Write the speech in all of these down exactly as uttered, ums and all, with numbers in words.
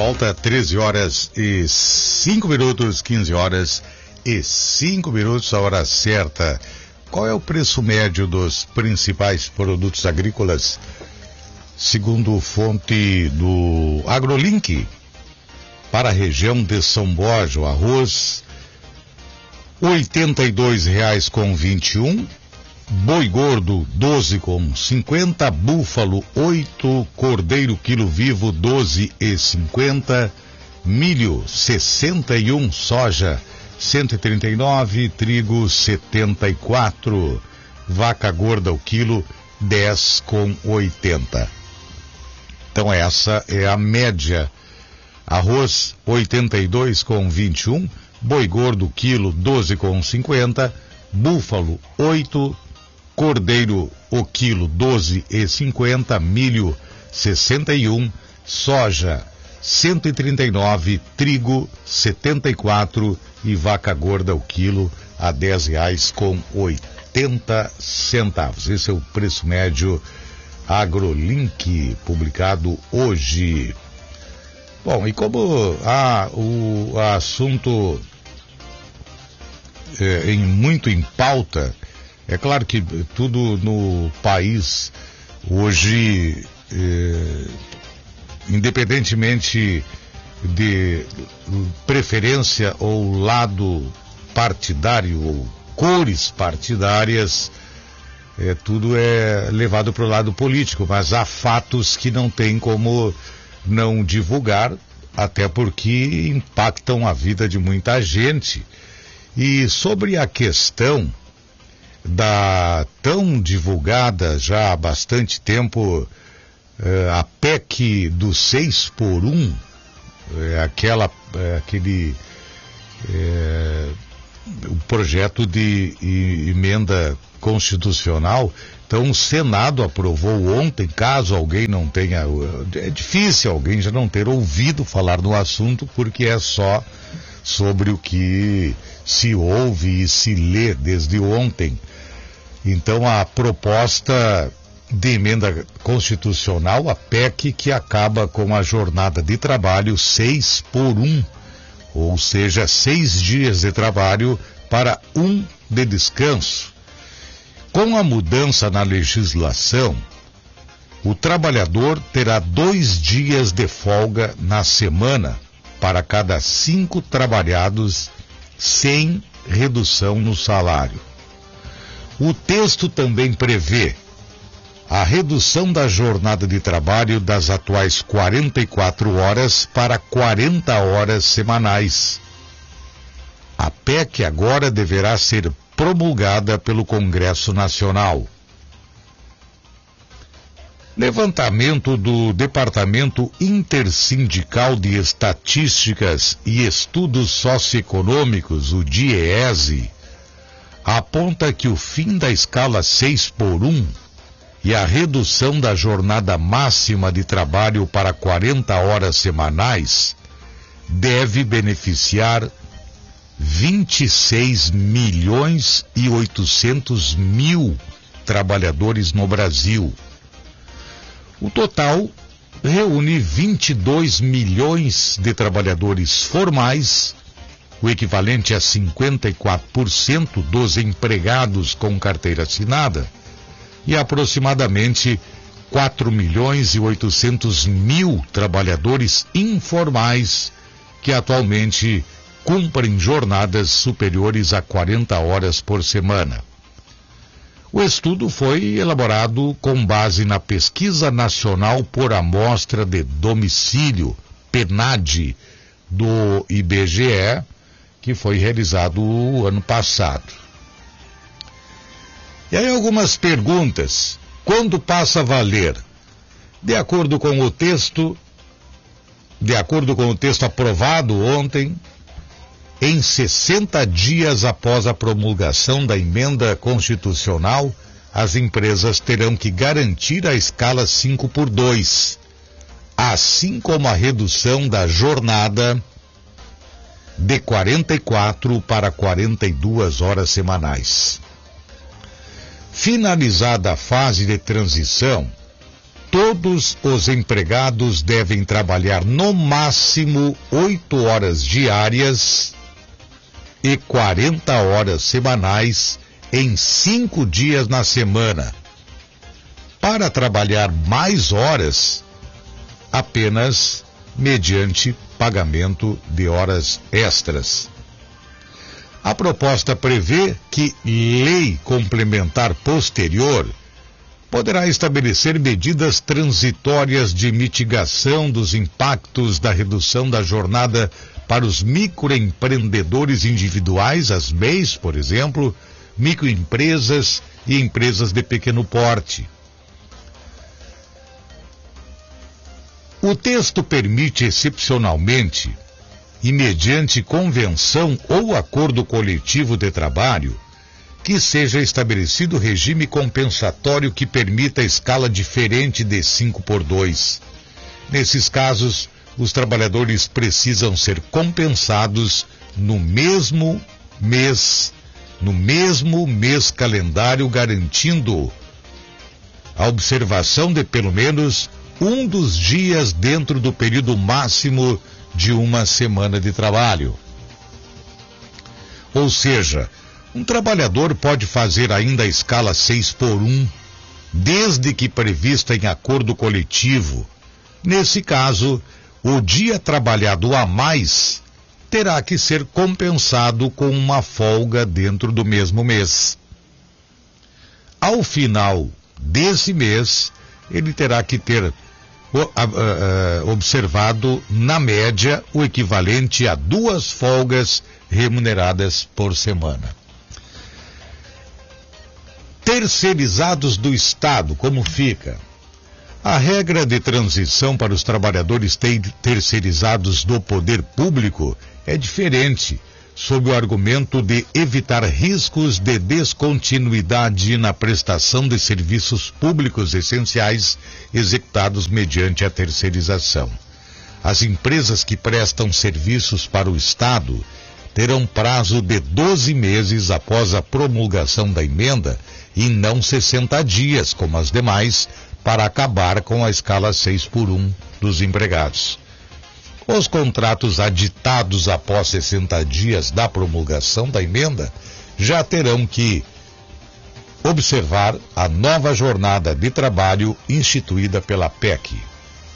volta, treze horas e cinco minutos, quinze horas e cinco minutos, a hora certa. Qual é o preço médio dos principais produtos agrícolas? Segundo fonte do AgroLink, para a região de São Borja, o arroz oitenta e dois reais com vinte e um, boi gordo doze com cinquenta, búfalo oito, cordeiro quilo vivo doze e cinquenta, milho sessenta e um, soja cento e trinta e nove, trigo setenta e quatro, vaca gorda o quilo dez com oitenta. Então essa é a média. Arroz oitenta e dois com vinte e um, boi gordo quilo doze com cinquenta, búfalo oito, cordeiro o quilo doze e cinquenta, milho sessenta e um, soja cento e trinta e nove, trigo setenta e quatro e vaca gorda o quilo a dez reais com oitenta centavos. Esse é o preço médio AgroLink, publicado hoje. Bom, e como ah, o assunto é, em, muito em pauta, é claro que tudo no país hoje, é, independentemente de preferência ou lado partidário ou cores partidárias, é, tudo é levado para o lado político, mas há fatos que não tem como não divulgar, até porque impactam a vida de muita gente. E sobre a questão da tão divulgada já há bastante tempo, eh, a P E C do seis por um, eh, aquela, eh, aquele eh, o projeto de emenda constitucional. Então o Senado aprovou ontem, caso alguém não tenha, é difícil alguém já não ter ouvido falar no assunto, porque é só sobre o que se ouve e se lê desde ontem. Então a proposta de emenda constitucional, a P E C, que acaba com a jornada de trabalho seis por um, ou seja, seis dias de trabalho para um de descanso. Com a mudança na legislação, o trabalhador terá dois dias de folga na semana para cada cinco trabalhados, sem redução no salário. O texto também prevê a redução da jornada de trabalho das atuais quarenta e quatro horas para quarenta horas semanais. A P E C agora deverá ser promulgada pelo Congresso Nacional. Levantamento do Departamento Intersindical de Estatísticas e Estudos Socioeconômicos, o DIEESE, aponta que o fim da escala seis por um e a redução da jornada máxima de trabalho para quarenta horas semanais deve beneficiar vinte e seis milhões e oitocentos mil trabalhadores no Brasil. O total reúne vinte e dois milhões de trabalhadores formais, o equivalente a cinquenta e quatro por cento dos empregados com carteira assinada, e aproximadamente quatro milhões e oitocentos mil trabalhadores informais que atualmente cumprem jornadas superiores a quarenta horas por semana. O estudo foi elaborado com base na Pesquisa Nacional por Amostra de Domicílio, PNAD, do I B G E, que foi realizado o ano passado. E aí algumas perguntas. Quando passa a valer? De acordo com o texto, de acordo com o texto aprovado ontem, em sessenta dias após a promulgação da emenda constitucional, as empresas terão que garantir a escala cinco por dois, assim como a redução da jornada de quarenta e quatro para quarenta e duas horas semanais. Finalizada a fase de transição, todos os empregados devem trabalhar no máximo oito horas diárias e quarenta horas semanais em cinco dias na semana. Para trabalhar mais horas, apenas mediante pagamento de horas extras. A proposta prevê que lei complementar posterior poderá estabelecer medidas transitórias de mitigação dos impactos da redução da jornada para os microempreendedores individuais, as M E Is, por exemplo, microempresas e empresas de pequeno porte. O texto permite excepcionalmente, e mediante convenção ou acordo coletivo de trabalho, que seja estabelecido regime compensatório que permita escala diferente de cinco por dois. Nesses casos, os trabalhadores precisam ser compensados no mesmo mês, no mesmo mês calendário, garantindo a observação de pelo menos um dos dias dentro do período máximo de uma semana de trabalho. Ou seja, um trabalhador pode fazer ainda a escala seis por um, desde que prevista em acordo coletivo. Nesse caso, o dia trabalhado a mais terá que ser compensado com uma folga dentro do mesmo mês. Ao final desse mês, ele terá que ter observado, na média, o equivalente a duas folgas remuneradas por semana. Terceirizados do Estado, como fica? A regra de transição para os trabalhadores terceirizados do poder público é diferente, sob o argumento de evitar riscos de descontinuidade na prestação de serviços públicos essenciais executados mediante a terceirização. As empresas que prestam serviços para o Estado terão prazo de doze meses após a promulgação da emenda e não sessenta dias, como as demais, para acabar com a escala seis por um dos empregados. Os contratos aditados após sessenta dias da promulgação da emenda já terão que observar a nova jornada de trabalho instituída pela P E C.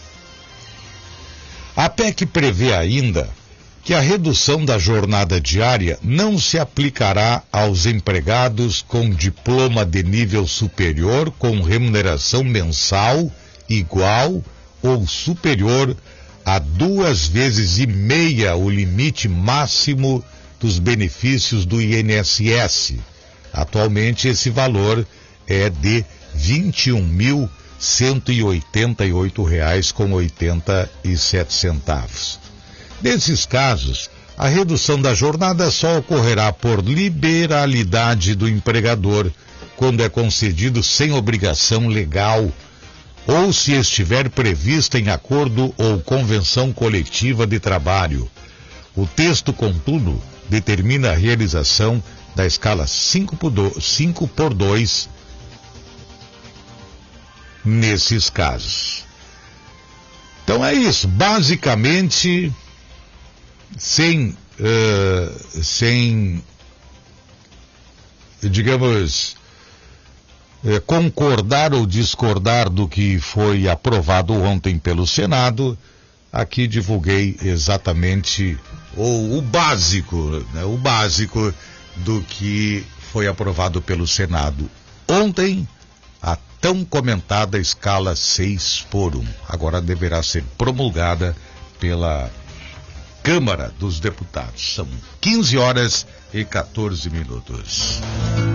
A P E C prevê ainda que a redução da jornada diária não se aplicará aos empregados com diploma de nível superior com remuneração mensal igual ou superior a duas vezes e meia o limite máximo dos benefícios do I N S S. Atualmente esse valor é de vinte e um mil cento e oitenta e oito reais com oitenta e sete centavos. Nesses casos, a redução da jornada só ocorrerá por liberalidade do empregador, quando é concedido sem obrigação legal, ou se estiver prevista em acordo ou convenção coletiva de trabalho. O texto, contudo, determina a realização da escala cinco por dois nesses casos. Então é isso, basicamente, sem, uh, sem, digamos, concordar ou discordar do que foi aprovado ontem pelo Senado, aqui divulguei exatamente o, o básico, né, o básico do que foi aprovado pelo Senado ontem, a tão comentada escala seis por um. Agora deverá ser promulgada pela Câmara dos Deputados. São quinze horas e quatorze minutos.